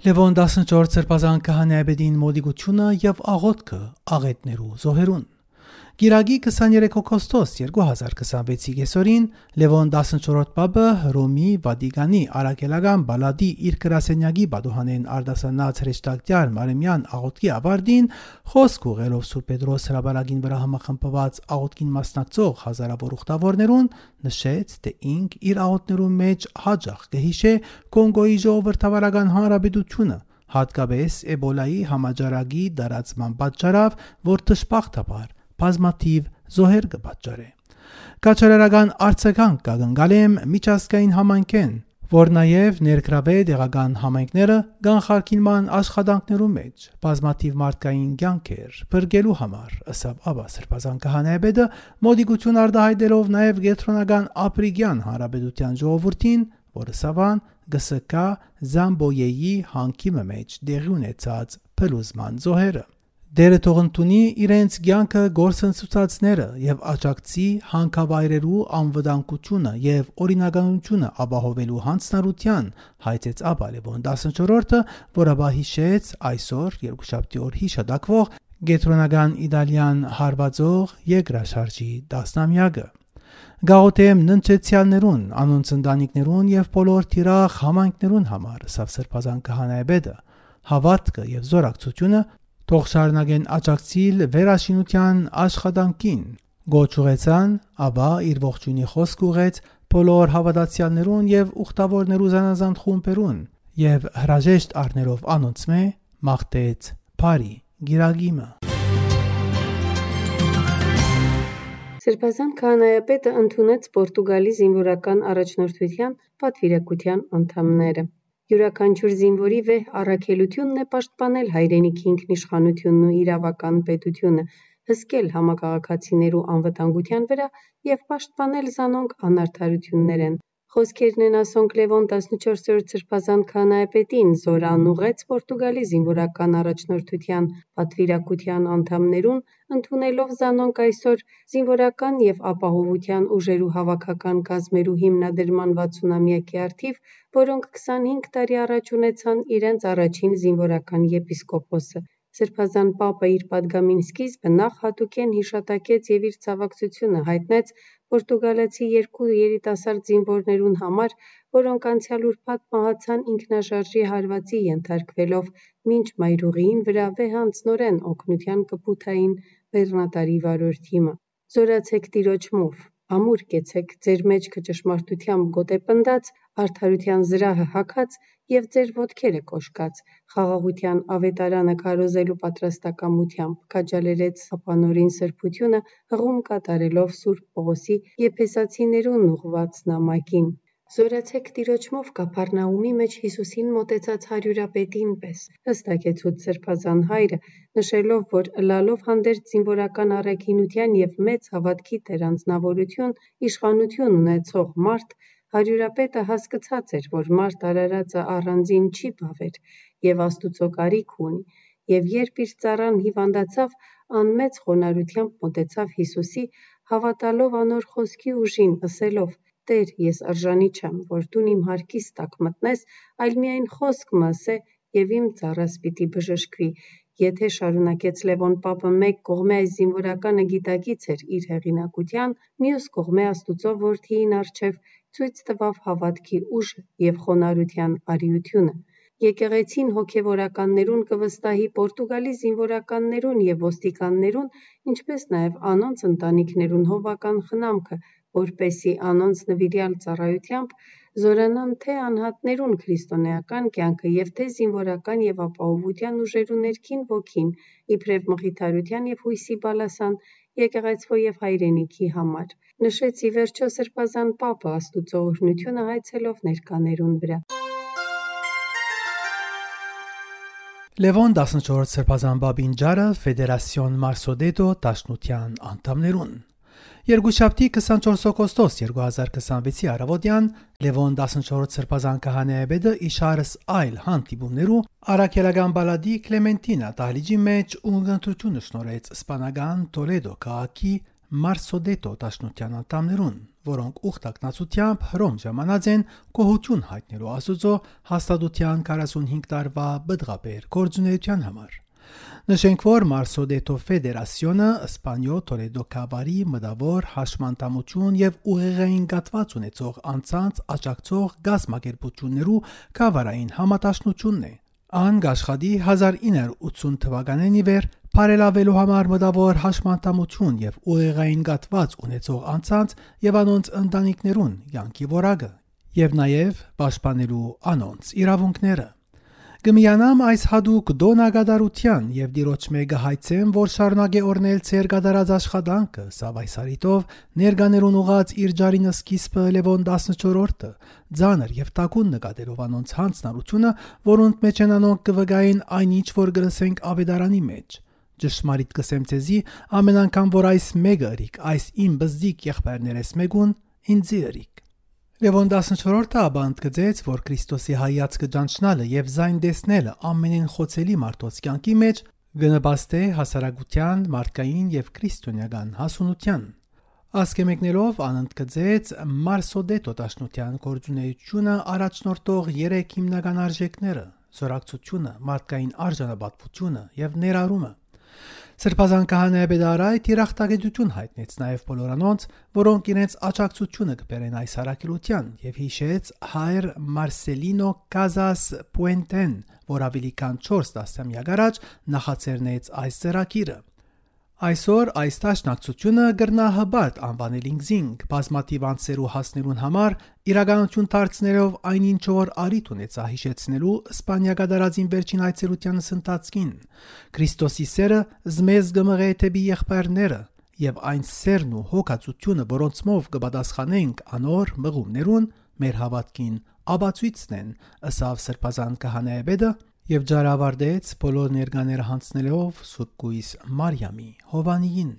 Լևոն 14 սրբազան քահանայապետին մոդիգությունը եւ աղոթքը աղետներու զոհերուն։ Գիրագի 23 օգոստոս 2026-ի կեսօրին Լևոն 14-րդ պապը Հռոմի Վատիկանի արաքելական բալադի իր գրասենյակի բադուհանեն արդասանած հրեշտակտյար Մարեմյան աղոթքի ավարտին խոսք ուղղելով Սուրբ Պետրոս հրապարակին վրա համախմբված աղոթքին մասնակցող հազարավոր ուխտավորներուն նշեց, թե ինք իր աղոթներու մեջ հաճախ կհիշե Կոնգոյի ժողովրդավարական հանրապետությունը, հատկապես Էբոլայի համաճարակի դարացման պատճառով, որ դժբախտաբար բազմաթիվ զոհեր կպատճառե։ Կաչարարական արձագանք կգնգալեմ միջազգային համայնքեն, որ նաև ներգրավե տեղական համայնքները կանխարգելման աշխատանքներու մեջ բազմաթիվ մարդկային կյանքեր բրգելու համար, ըստ Աբա սրբազան քահանայապետը մոդիգություն արտահայտելով նաև Կենտրոնական Աֆրիկյան Հանրապետության ժողովրդին, որը սավան գսկա Զամբոյեի հանգիմը մեջ տեղի ունեցած փլուզման զոհերը։ Դերը թողնտունի իրենց կյանքը գործընծուցածները եւ աջակցի հանքավայրերու անվտանգությունը եւ օրինականությունը ապահովելու հանձնարարության հայտեց Աբա Լևոն 14-ը, որը հիշեց այսօր երկուշաբթի օր հիշատակվող Կենտրոնական Իտալիան հարվածող երկրաշարժի 10-ամյակը։ Գաղութեմ ննչեցյալներուն, անոնց ընտանիքներուն եւ բոլոր թիրախ համայնքներուն համար սրբազան քահանայապետը հավատքը եւ զորակցությունը թող շարունակեն աջակցել վերաշինության աշխատանքին։ Գոչ ուղեցան, Աբա իր ողջույնի խոսք ուղեց բոլոր հավատացյալներուն եւ ուխտավորներու զանազան խումբերուն եւ հրաժեշտ առներով անոնցմե մաղթեց Փարի գիրագիմը։ Սրբազան քահանայապետը ընդունեց Պորտուգալի զինվորական առաջնորդության պատվիրակության անդամները։ Յուրաքանչյուր զինվորի վեհ առաքելությունն է պաշտպանել հայրենիքի ինքնիշխանությունն ու իրավական պետությունը, հսկել համակարգացիներու անվտանգության վրա եւ պաշտպանել զանոնք անարդարություններեն։ Խոսքերն են ասոնք Լևոն 14-րդ սրբազան քահանայապետին զորան ուղեց Պորտուգալի զինվորական առաջնորդության պատվիրակության անդամներուն, ընդունելով զանոնք այսօր զինվորական եւ ապահովության ուժերու հավաքական կազմերու հիմնադրման 60-ամյակի առթիվ, որոնք 25 տարի առաջ ունեցան իրենց առաջին զինվորական եպիսկոպոսը։ Սրբազան պապը իր պատգամին սկիզբը նախ հատուկեն հիշատակեց եւ իր ցավակցությունը հայտնեց պորտուգալացի երկու երիտասարդ զինվորներուն համար, որոնք անցյալ ուրբաթ մահացան ինքնաշարժի հարվածի ենթարկվելով, մինչ մայրուղիին վրա վեհանցնորեն օգնության կպութային բեռնատարի վարորդիմը։ Զորացեք Տիրոջմով, ամուր կեցեք ձեր մեջքը ճշմարտությամբ գոտեպնդած, արդարության զրահը հագած եւ ձեր ոտքերը կոշկած, խաղաղության ավետարանը քարոզելու պատրաստակամությամբ, քաջալերեց ապանորին սրբությունը հղում կատարելով Սուրբ Պողոսի եփեսացիներուն ուղված նամակին։ Զորացեք Տիրոջմով Կափառնաումի մեջ Հիսուսին մոտեցած հարյուրապետին պես, հստակեցուց սրբազան հայրը, նշելով, որ ըլլալով հանդերձ զինվորական առաքինության եւ մեծ հավատքի տեր անձնավորություն, իշխանություն ունեցող մարդ, հարյուրապետը հասկացած էր, որ մարդ արարածը առանձին չի բավեր եւ Աստուծո կարիք ունի, եւ երբ իր ծառան հիվանդացավ, անմեծ խոնարհությամբ մոտեցավ Հիսուսի, հավատալով անոր խոսքի ուժին, ըսելով. Տեր, ես արժանի չեմ, որ դու իմ հարկիս տակ մտնես, այլ միայն խոսք ասե եւ իմ ծառաս պիտի բժշկվի։ Եթե շարունակեց Լևոն պապը մեկ կողմե այս զինվորականը գիտակից էր իր հեղինակության, մյուս կողմե Աստուծո որդիին առջև ցույց տվավ հավատքի ուժը եւ խոնարհության արիությունը։ Եկեղեցին հոգևորականներուն կվստահի Պորտուգալի զինվորականներուն եւ ոստիկաններուն, ինչպես նաեւ անոնց ընտանիքներուն հովական խնամքը, որպեսի անոնց նվիրյալ ծառայությամբ զորանան թե անհատներուն քրիստոնեական կյանքը եւ թե զինվորական եւ ապահովության ուժերու ներքին ոգին, իբրև մխիթարության եւ հույսի բալասան եկեղեցվո եւ հայրենիքի համար։ Նշեց ի վերջո սրբազան պապը Աստուծո օրհնությունը հայցելով ներկաներուն վրա։ Լևոն 14 սրբազան պապին ջարը Ֆեդերասիոն Մարսոդետո դաշնության անդամներուն։ Երկուշաբթի 24 օգոստոս 2026-ի առավոտյան Լևոն 14 սրբազան քահանայապետը իշարս այլ հանդիպումներու արաքելական բալադի Կլեմենտինա դահլիճի մեջ ուղղընտրությունը շնորհեց իսպանական Տոլեդո քաղաքի Մարսոդետո դաշնության անդամներուն, որոնք ուխտակնացությամբ Հռոմ ժամանած են գոհություն հայտնելու Աստուծո հաստատության 45 տարվա բդղաբեր գործունեության համար։ Նշենք, որ Մարսոդետո ֆեդերացիոնը Իսպանիո Տոլեդո քաղաքի մտավոր հաշմանդամություն եւ ուղեղային գատված ունեցող անձանց աջակցող գազམ་ակերպություններու քաղաքային համատաշնությունն է։ Ան գաշխատի 1980 թվականին ի վեր բարելավելու համար մտավոր հաշմանդամություն եւ ուղեղային գատված ունեցող անձանց եւ անոնց ընտանիքներուն յանքի որակը եւ նաեւ պաշտպանելու անոնց իրավունքները։ Գմիանամ այս հadouk դոնագադարության եւ դիրոջ մեգը հայցեմ, որ շարունակե օրնել ցեր գդարած աշխատանքը, սավ այս հարիտով ներկաներուն ուղած իր ջարինը սկիզբը Լևոն 14-ը, ձանր եւ տակուն նկատելով անոնց հանցնարությունը, որոնց մեջ են անոնք կվգային այնինչ որ գրսենք ավետարանի մեջ։ Ճշմարիտ կսեմ ցեզի, ամեն անգամ որ այս մեգը ըրիկ, այս իմ բզդիկ եղբայրներես մեգուն, ինձ ըրիկ։ Լևոն 14-ը abant գծեց, որ Քրիստոսի հայացքը ճանչնալը եւ զայն դեսնելը ամենին խոցելի մարդոց կյանքի մեջ գնաբաստե հասարակության, մարդկային եւ քրիստոնեական հասունության։ Ասկեմեկներով անընդ գծեց Մարսոդետո դաշնության գործունեությունը առաջնորդող 3 հիմնական արժեքները՝ զորակցությունը, մարդկային արժանապատվությունը եւ ներառումը։ Սրբազան քահանա Բեդարայ թիրախտագիտություն հայտնեց նաև բոլոր անոնց, որոնք իրենց աջակցությունը կբերեն այս հարակելության եւ հիշեց հայր Մարսելինո Կազաս Պուենտեն, որ ավելի քան 4 տասնամյակ առաջ նախաձեռնեց այս ծրագիրը։ Այսօր այս տաշնակցությունը գրնահբարտ անվանել ինքզինք, բազմաթիվ անձերու հասներուն համար իրականություն դարձնելով այնին որ արիթ ունեցա հիշեցնելու Իսպանիա գդարածին վերջին այցելությանս ընթացքին։ Քրիստոսի սերը զմեզ գմղե թեպի եղբայրները եւ այն սերն ու հոգացությունը, որոնցմով կպատասխանենք անոր մղումներուն, մեր հավատքին աբացույցն են, ըսավ սրբազան քահանա Բեդը եւ ջարավարդեց բոլոր ներկաները հանցնելով Սուրբ Գույս Մարիամի Հովանիին։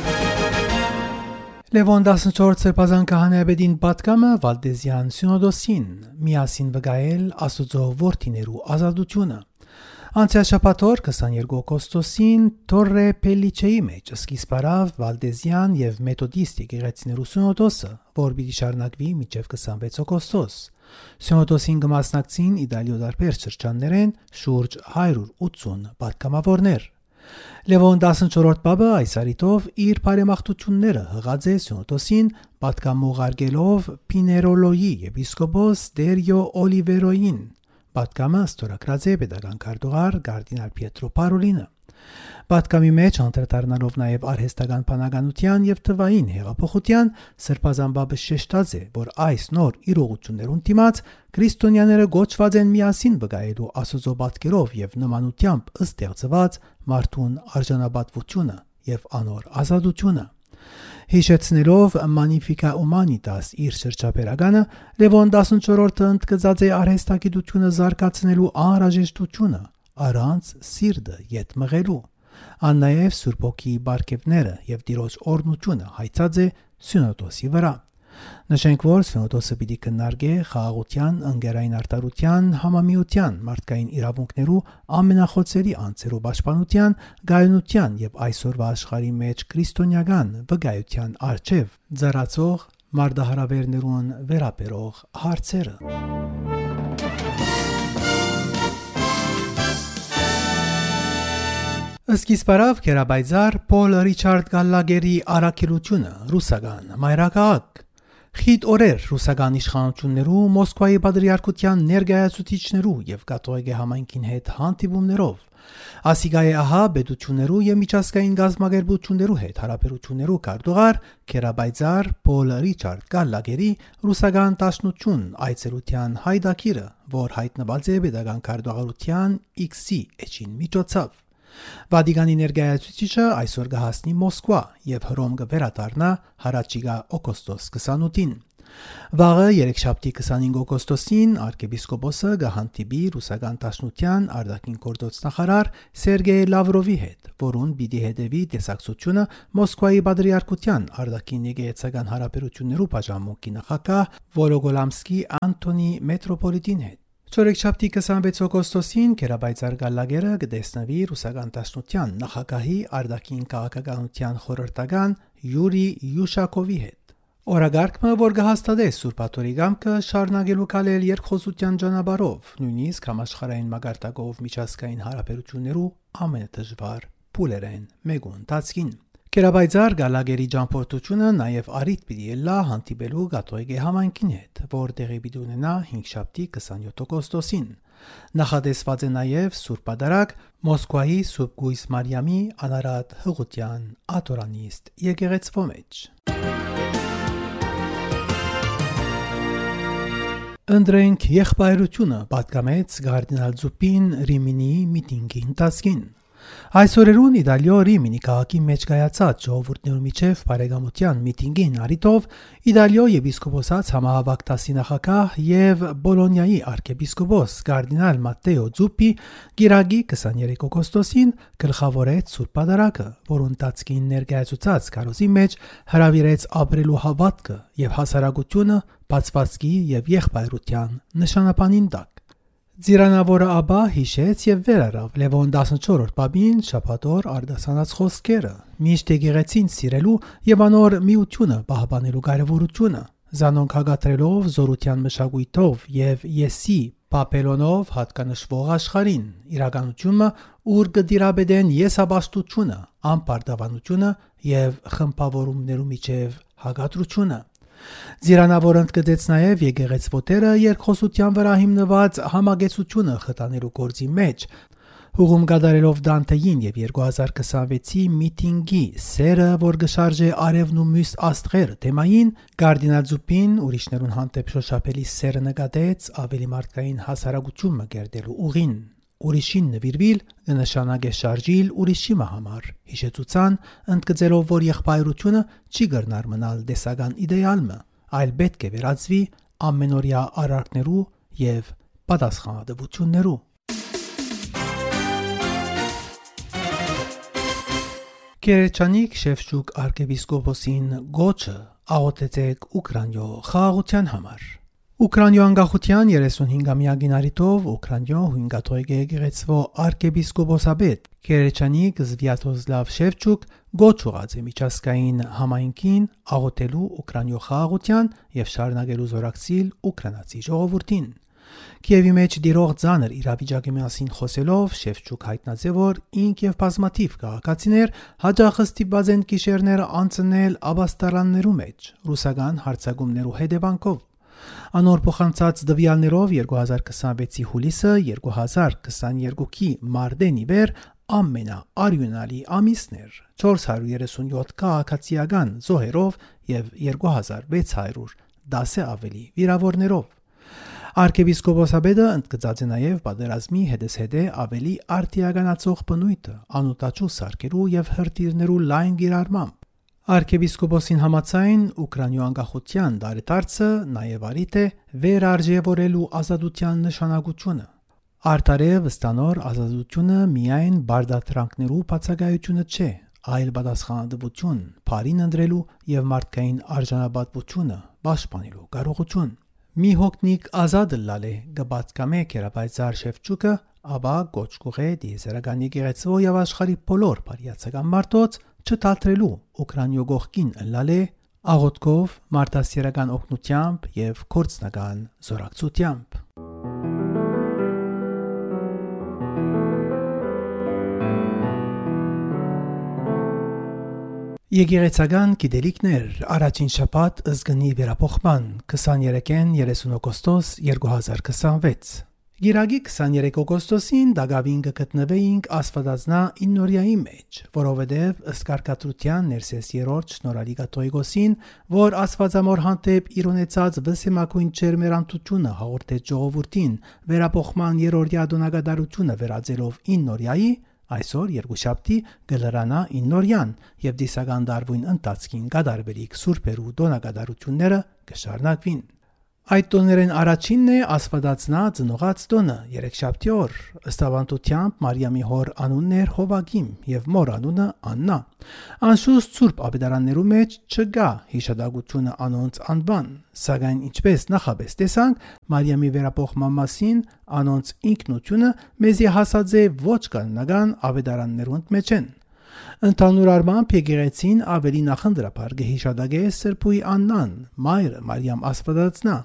Լևոն 14 սրբազան քահանայապետին պատկամը Վալդեզյան Սինոդոսին միասին վկայել Աստուծո որդիներու ազատությունը։ Անցյալ շաբաթօր 22 օգոստոսին Տորրե Պելիչեի մեջ սկիզբ առավ Վալդեզյան եւ Մեթոդիստ եկեղեցիներու Սինոդոսը, որ պիտի շարունակվի մինչեւ 26 օգոստոս։ Սինոդոսին կմասնակցին Իտալիո դարբեր շրջաններեն շուրջ 180 պատգամավորներ։ Լևոն 14-րդ պապը այս արիտով իր բարեմաղթությունները հղած է Սինոդոսին պատգամուղարկելով Պիներոլոյի եպիսկոպոս Դերիո Օլիվերոյին։ Պատգամը ստորագրած է պետական քարտուղար Կարդինալ Պիետրո Պարոլինը։ Պատգամի մեջ անդրադառնալով նաև արհեստական բանականության եւ թվային հեղափոխության, սրբազան պապը շեշտած է, որ այս նոր իրողություններուն դիմաց քրիստոնյաները գոչված են միասին վկայելու Աստծո պատկերով եւ նմանությամբ ստեղծված մարդուն արժանապատվությունը եւ անոր ազատությունը։ Հիշեցնելով Magnificat Humanitas իր շրջապերականը, Լևոն 14-ը ընդգծած է արհեստագիտությունը զարգացնելու անհրաժեշտությունը առանց սիրտը յետ մղելու։ Ան նաև Սուրբ Հոգիի բարգեւները եւ Տիրոջ օրհնությունը հայցած է Սինոդոսի վրա։ Նշենք, որ Սինոդոսը պիտի քննարկե խաղաղության, ընկերային արդարության, համամիության, մարդկային իրավունքներու ամենախոցելի անձերու պաշտպանության, գայունության եւ այսօրվա աշխարհի մեջ քրիստոնեական վկայության արժեվ ծառացող մարդահրավերներուն վերաբերող հարցերը։ Սկիզբարավ Քերաբայձար Պոլ Ռիչարդ Գալլագերի առաքելությունը ռուսական մայրաքաղաք։ Խիտ օրեր ռուսական իշխանություններու Մոսկվայի պատրիարքության ներկայացուցիչներու եւ կաթողիկե համայնքին հետ հանդիպումներով ասիգայի ահա բեդություններու եւ միջազգային գազམ་ակերպություններու հետ հարաբերություններու քարտուղար Քերաբայձար Պոլ Ռիչարդ Գալլագերի ռուսական տաշնություն այցելության հայդակիրը, որ հայտնված է պետական քարտուղարության X-ի էջին միջոցով։ Վատիկանի ներկայացուցիչը այսօր կհասնի Մոսկվա եւ Հռոմ կվերադառնա հարաճիգա օգոստոս 28-ին։ Վաղը երեքշաբթի 25 օգոստոսին arczepiskopos-ը կհանդիպի ռուսական տաշնության արտաքին գործոց նախարար Սերգեյ Լավրովի հետ, որուն պիտի հետևի տեսակցությունը Մոսկվայի պատրիարքության արտաքին եկեղեցական հարաբերություններու բաժանմունքի նախագահ Վոլոգոլամսկի Անտոնի մետրոպոլիտին հետ։ Չորեքշաբթի 26 օգոստոսին Քերաբայձար Գալլագերը կտեսնվի ռուսական տաշնության նախագահի արտաքին քաղաքականության խորհրդական Յուրի Յուշակովի հետ։ Օրագարկը, որ կհաստատե Սուրբ Աթորի գամքը շարունակելու կալել երկխոսության ճանապարհով, նույնիսկ համաշխարհային մագարտակով միջազգային հարաբերություններու ամենադժվար փուլերեն մեկուն տածքին։ Կերաբայձար գալագերի ճամփորդությունը նաև արիտ պիտի լա հանդիպելու գաթողիկե համայնքին հետ, որ տեղի պիտի ունենա 5-շաբթի 27 օգոստոսին։ Նախադեсված է նաև Սուրբ Պատարագ Մոսկվայի Սուրբ Գույս Մարիամի Անարատ Հղուտյան աթորանիստ եկեղեցվո մեջ։ Ընդրենք եղբայրությունը պատկամեց Գարդինալ Զուպին Ռիմինի միտինգի ընթացքին։ Այսօրերուն Իտալիո Ռիմինի քաղաքի մեջ կայացած ժողովուրդներու միջև բարեկամության միտինգին առիթով Իտալիո եպիսկոպոսած համահավաք դասինախագահ եւ Բոլոնիայի arczepiskopos Կարդինալ Մատտեո Զուպի գիրագի 23 օգոստոսին գլխավորեց Սուրբ Պատարագը, որոնց տածքին ներկայացուցած կարոզի մեջ հրավիրեց ապրելու հավատքը եւ հասարակությունը բացվածքի եւ եղբայրության նշանապանին տակ։ Ձիրանավորը աբա հիշեց եւ վերարավ Լևոն 14-րդ պապին շաբաթօր արդասանած խոսքերը, միշտ եկեղեցին սիրելու եւ անոր միությունը պահպանելու կարեւորությունը, զանոնք հագատրելով զորության մշակույթով եւ եսի պապելոնով հատկանշվող աշխարհին, իրականությունը, ուր կդիրաբեդեն եսաբաստությունը, անպարտավանությունը եւ խմբավորումներու միջև հագատրությունը։ Ձիրանավորը ընդգծեց նաև եկեղեցվոտերը երկխոսության վրա հիմնված համագեցությունը խթանելու գործի մեջ, հուղում կատարելով Դանթեին եւ 2026-ի միտինգի սերը, որ գշարժե արևն ու մյուս աստղեր թեմային, Կարդինալ Զուպին ուրիշներուն հանդեպ շոշափելի սերը նկատեց ավելի մարդկային հասարակություն մգերդելու ուղին։ Ուրիշին նվիրվիլ կնշանակե շարժիլ ուրիշի համար, հիշեցուցան ընդգծելով, որ եղբայրությունը չի կրնար մնալ դեսական իդեալը, այլ պետք է վերածվի ամենօրյա արարքներու եւ պատասխանատվություններու։ Կերեչանիկ Շևչուկ arczepiskoposին գոչը աղոթեցեք Ուկրաինո խաղաղության համար։ Ուկրաինո անկախության 35-ամյակին առիթով Ուկրաինո հույնգաթողիկե եկեղեցվո arczepiskoposabet Կերեչանիկ Զվյատոսլավ Շևչուկ գոչ ուղղած է միջազգային համայնքին աղոթելու Ուկրաինո խաղաղության եւ շարունակելու զորակցիլ ուկրաինացի ժողովրդին։ Կիևի մեջ դիրող ցաներ իրավիճակի մասին խոսելով Շևչուկ հայտնած է, որ ինք եւ բազմաթիվ քաղաքացիներ հաջող ստիպված են գիշերները անցնել աբաստարաններու մեջ ռուսական հարձակումներու հետևանքով։ Անոր փոխանցած դվյալներով 2026-ի հուլիսը 2022-ի մարտենի վեր ամենաարյունալի ամիսներ 437 քաղաքացիական զոհերով եւ 2610 ավելի վիրավորներով։ Arczepiskoposabedը ընդգծած է նաև պատերազմի հետզհետե ավելի արտիականացող բնույթը, անուտաչու սարքերու եւ հրթիռներու լայն գիրառմամբ։ Arczepiskoposին համաձայն Ուկրաինո անկախության դարետարցը նաև արիտ է վերարժևորելու ազատության նշանակությունը։ Արտարև ստանոր ազատությունը միայն բարդատրանքներու բացակայությունը չէ, այլ պատասխանատվություն, բարին ընտրելու եւ մարդկային արժանապատվությունը պաշտպանելու կարողություն։ Մի հոգնիկ ազատ լալե գբացկամե կերապայծար Շևչուկը, աբա գոչկուղե դիեզերական եկեղեցվո եւ աշխարհի բոլոր բարիացական մարդոց չթատրելու Ուկրաինո գողքին լալե աղոթքով, մարդասիրական օգնությամբ եւ կորցնական զորակցությամբ։ Եկեղեցական գիտելիքներ առաջին շաբաթ ըզգնի վերապոխման 23-ին 30 օգոստոս 2026 Գիրագի 23 օգոստոսին դագավին կգտնվեինք Աստվածածնա իննորիայի մեջ, որովհետև ըստ կարգադրության ներսես երրորդ շնորհալի կաթողիկոսին, որ Աստվածամոր հանդեպ իրոնեցած վսեմակույն ջերմերանտությունը հաղորդեց ժողովրդին վերապոխման երրորդյա դոնակատարությունը վերածելով իննորիայի, այսօր երկուշաբթի գլրանա իննորյան եւ դիսական դարվույն ընթացքին կդարբերիկ սուրբերու դոնակատարությունները կշարունակվին։ Այդ տոներեն առաջինն է Աստվածածնա ծնողած տոնը երեքշաբթի օր, ըստ ավանդությամբ Մարիամի հոր անունն էր Հովագիմ եւ մոր անունը Աննա։ Անշուշտ Սուրբ Ավետարաններու մեջ չկա հիշադակությունը անոնց անվան, սակայն ինչպես նախապես տեսանք Մարիամի վերապոխման մասին անոնց ինքնությունը մեզի հասած է ոչ կանոնական ավետարաններու մեջ են։ Ընդհանուր առմամբ եկեղեցին ավելի նախընտրապար գհիշադագե Սրբուհի Աննան, մայրը Մարիամ Աստվածածնա։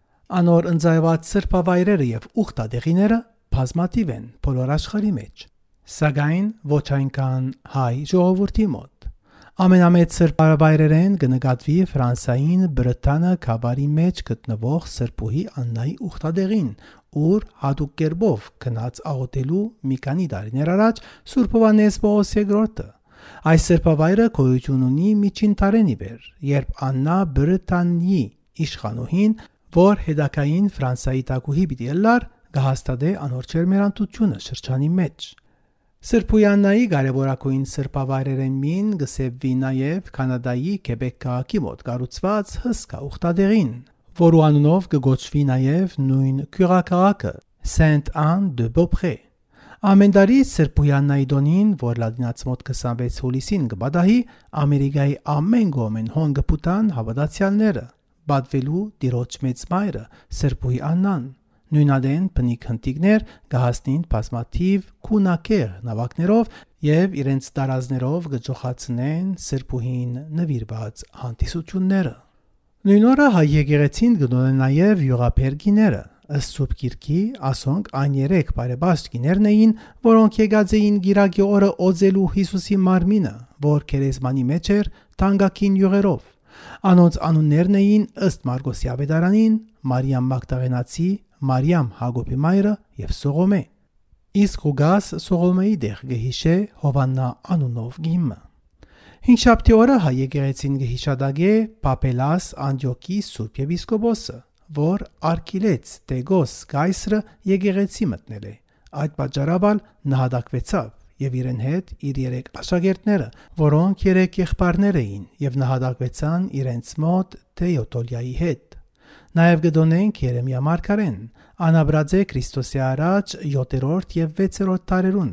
Անոր ընձայված սրբավայրերը եւ ուխտադեղիները բազմատիվ են բոլոր աշխարհի մեջ, սակայն ոչ այնքան հայ ժողովրդի մոտ։ Ամենամեծ սրբավայրերեն կնկատվի Ֆրանսային Բրտանը Քաբարի մեջ գտնվող Սրբուհի Աննայի ուխտադեղին, ուր հատուկ կերպով քնած աղոթելու մի քանի տարիներ առաջ Սուրբ Հովհաննես Պողոս II այս սրբավայրը գոյություն ունի միջին տարենի վեր, երբ Աննա Բրտանիի իշխանուհին, որ հետակային Ֆրանսայի տակուհի պիտի ելար, կհաստատե անոր ջերմերանդությունը շրջանի մեջ։ Սրբուհի Աննայի կարևորագույն սրբավայրերեն մին գսեվվի նաև Կանադայի Քեբեկ քաղաքի մոտ կառուցված հսկա ուխտադեղին, որու անունով կգոչվի նաև նույն քյուրաքաղաքը Sainte-Anne-de-Beaupré։ Ամեն տարի Սրբուհի Աննայի տոնին, որ լատինաց մոտ 26 հուլիսին կբադահի, Ամերիկայի ամեն կողմեն հոն կփութան հավատացյալները, բադվելու Տիրոջ մեծ մայրը Սրբուհի Աննան։ Նույնադեն բնիկ հնտիկներ կհասնին բազմաթիվ քունակեղ նավակներով եւ իրենց տարազներով կջոխացնեն Սրբուհին նվիրված հանդիսությունները։ Նույն օրը հայ եկեղեցին կդոնե նաեւ յուղափերգիները, ըստ Սուրբ Գիրքի, ասոնք այն 3 բարեբաստ գիներն էին, որոնք եկած էին գիրակի օրը օձելու Հիսուսի մարմինը, որ քերեզմանի մեջ էր թանկագին յուղերով։ Անոնց անուններն էին ըստ Մարգոսի ավետարանին Մարիամ Մագդաղենացի, Մարիամ Հակոբի մայրը եւ Սողոմե։ Իսկ ուգաս Սողոմեի դեղ գհիշե Հովաննա անունով գիմը։ Հինգշաբթի օրը հայ եկեղեցին գհիշադագե Պապելաս Անտիոքի Սուրբ Եպիսկոպոսը, որ արկիլեց Տեգոս Գայսրը եկեղեցի մտնել է։ Այդ պատճառաբար նահատակվեցավ եւ իրեն հետ իր 3 աշակերտները, որոնք 3 եղբայրներ էին եւ նահատակվեցան իրենց մոտ Թեոդոլիայի հետ։ Նաև գտոնենք Երեմիա մարգարեն, անաբրածե Քրիստոսի առաջ 7-րդ եւ 6-րդ տարերուն։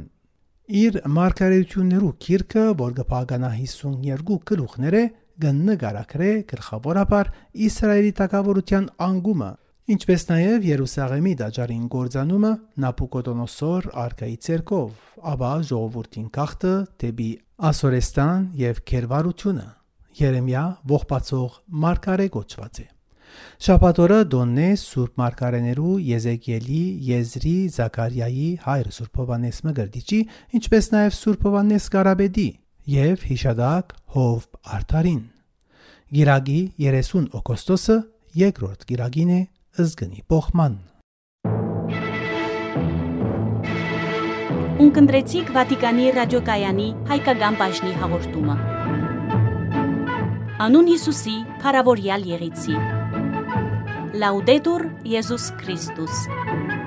Իր մարգարեություններու գիրքը, որ կփականա 52 գլուխներ է, կնկարագրե գլխավորաբար Իսրայելի թագավորության անկումը, ինչպես նաև Երուսաղեմի դաջարին գործանումը Նաբուկոդոնոսոր արքայի ցերկով, ապա ժողովրդին գախտը դեպի Ասորեստան եւ քերվարությունը։ Երեմիա ողբացող մարգարե կոչված է։ Շաբաթ օրը դոննե Սուրբ մարգարեներու Եզեկիելի, Եզրի, Զաքարիայի, հայր Սուրբ Հովհաննես Մկրտիչի, ինչպես նաև Սուրբ Հովհաննես Կարապետի եւ հիշադակ Հով Արթարին։ Գիրագի 30 օգոստոսը երկրորդ գիրագին է ըզգնի փոխման։ Ունկնդրեցիք Վատիկանի ռադիոկայանի հայկական բաժնի հաղորդումը։ Անուն Հիսուսի, փառավորյալ եղեցի։ Լաուդետուր Եզուս Քրիստոս։